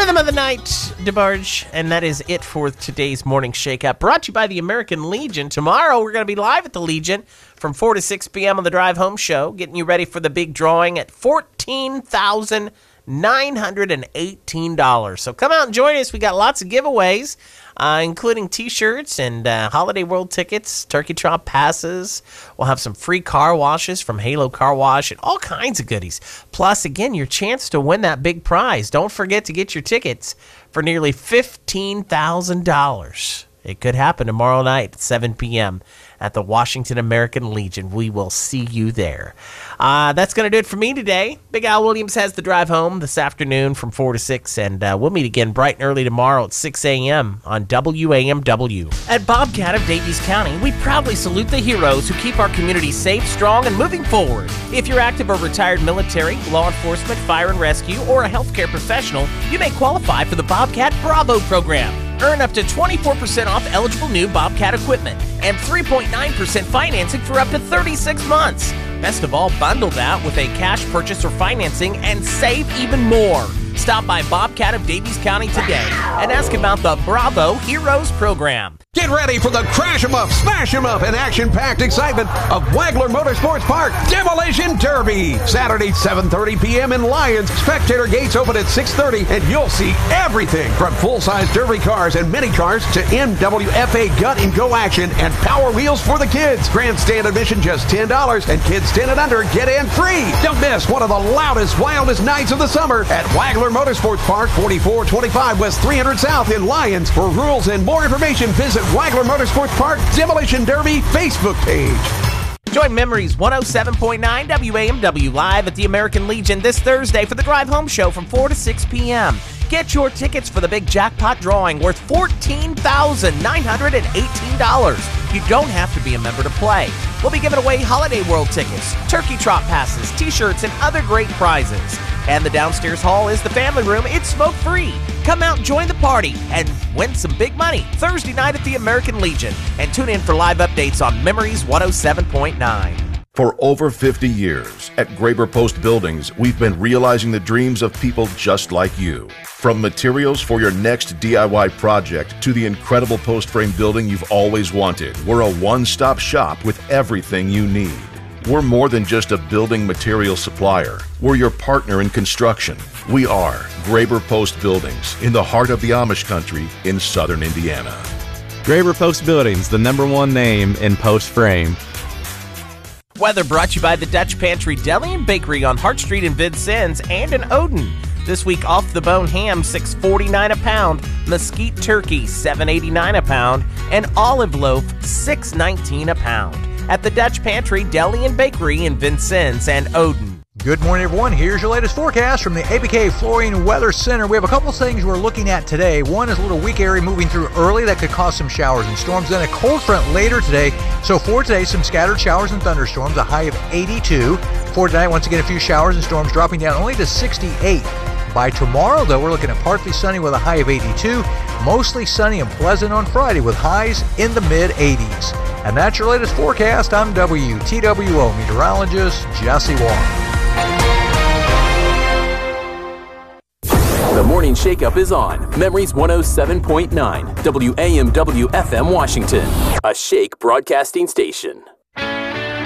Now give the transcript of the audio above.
Rhythm of the Night, DeBarge, and that is it for today's Morning Shakeup. Brought to you by the American Legion. Tomorrow, we're going to be live at the Legion from 4 to 6 p.m. on the Drive Home Show, getting you ready for the big drawing at $14,918. So come out and join us. We got lots of giveaways, including T-shirts and Holiday World tickets, Turkey Trot passes. We'll have some free car washes from Halo Car Wash and all kinds of goodies. Plus, again, your chance to win that big prize. Don't forget to get your tickets for nearly $15,000. It could happen tomorrow night at 7 p.m. at the Washington American Legion. We will see you there. That's going to do it for me today. Big Al Williams has the drive home this afternoon from 4 to 6, and we'll meet again bright and early tomorrow at 6 a.m. on WAMW. At Bobcat of Davies County, we proudly salute the heroes who keep our community safe, strong, and moving forward. If you're active or retired military, law enforcement, fire and rescue, or a healthcare professional, you may qualify for the Bobcat Bravo program. Earn up to 24% off eligible new Bobcat equipment and 3.9% financing for up to 36 months. Best of all, bundle that with a cash purchase or financing and save even more. Stop by Bobcat of Davies County today and ask about the Bravo Heroes program. Get ready for the crash 'em up, smash 'em up, and action-packed excitement of Wagler Motorsports Park Demolition Derby. Saturday, 7:30 p.m. in Lyons. Spectator gates open at 6:30, and you'll see everything from full-size derby cars and mini cars to NWFA gut and go action and power wheels for the kids. Grandstand admission just $10, and kids 10 and under get in free. Don't miss one of the loudest, wildest nights of the summer at Wagler Motorsports Park, 4425 West 300 South in Lyons. For rules and more information, visit Wagler Motorsports Park Demolition Derby Facebook page. Join Memories 107.9 WAMW live at the American Legion this Thursday for the Drive Home Show from 4 to 6 p.m. Get your tickets for the big jackpot drawing worth $14,918. You don't have to be a member to play. We'll be giving away Holiday World tickets, Turkey Trot passes, T-shirts, and other great prizes. And the downstairs hall is the family room. It's smoke-free. Come out and join the party and win some big money Thursday night at the American Legion. And tune in for live updates on Memories 107.9. For over 50 years, at Graber Post Buildings, we've been realizing the dreams of people just like you. From materials for your next DIY project to the incredible post frame building you've always wanted, we're a one-stop shop with everything you need. We're more than just a building material supplier. We're your partner in construction. We are Graber Post Buildings in the heart of the Amish country in southern Indiana. Graber Post Buildings, the #1 name in post frame. Weather brought to you by the Dutch Pantry Deli and Bakery on Hart Street in Vincennes and in Odin. This week, off-the-bone ham, $6.49 a pound, mesquite turkey, $7.89 a pound, and olive loaf, $6.19 a pound. At the Dutch Pantry Deli and Bakery in Vincennes and Odin. Good morning, everyone. Here's your latest forecast from the ABK Flooring Weather Center. We have a couple things we're looking at today. One is a little weak area moving through early that could cause some showers and storms. Then a cold front later today. So for today, some scattered showers and thunderstorms, a high of 82. For tonight, once again, a few showers and storms dropping down only to 68. By tomorrow, though, we're looking at partly sunny with a high of 82. Mostly sunny and pleasant on Friday with highs in the mid-80s. And that's your latest forecast. I'm WTWO meteorologist Jesse Wong. The Morning Shakeup is on Memories 107.9 WAMW FM Washington, a Shake broadcasting station.